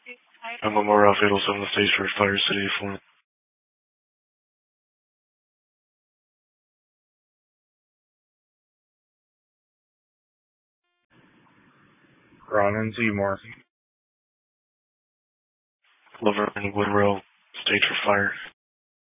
I'm Memorial Fatal 7 stage for Fire City of Flint. Ron and Seymour. Laverne Woodrow, stage for fire.